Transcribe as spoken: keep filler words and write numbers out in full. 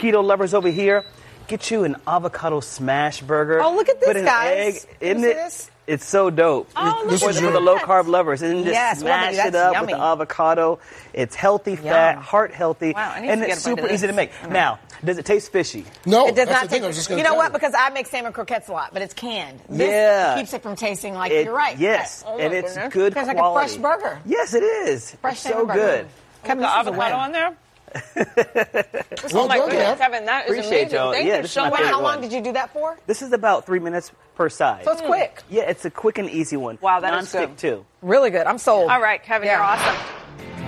keto lovers over here, get you an avocado smash burger. Oh, look at this, Put an guys. egg. Isn't Isn't it? this? It's so dope. Oh, look This at is that. for the low carb lovers, and then just Yes, smash well, it that's up yummy. with the avocado. It's healthy fat, heart healthy, Wow, I need and to it's get a bite of super easy to this. make. Now, does it taste fishy? No, It does that's not the thing. taste. I was just gonna You know tell what? Because I make salmon croquettes a lot, but it's canned. This Yeah. keeps it from tasting like It- you're right. Yes, Oh, my and it's goodness. good Tastes quality. like a fresh burger. Yes, it is. Fresh it's so salmon burger. good. Kevin, The this is a avocado win. on there? Well Oh my done, goodness, Kev. Kevin, that is Appreciate amazing. y'all. Thank Yeah, you this is so my much. favorite How long one. did you do that for? This is about three minutes per side. So it's quick. Yeah, it's a quick and easy one. Wow, that is Non-stick good. too. Really good. I'm sold. All right, Kevin, Yeah. you're awesome.